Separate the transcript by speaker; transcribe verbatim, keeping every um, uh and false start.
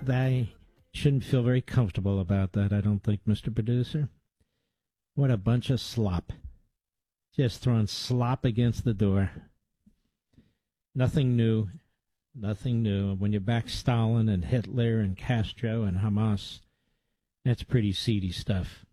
Speaker 1: they shouldn't feel very comfortable about that, I don't think, Mister Producer. What a bunch of slop. Just throwing slop against the door. Nothing new. Nothing new. When you back Stalin and Hitler and Castro and Hamas, that's pretty seedy stuff.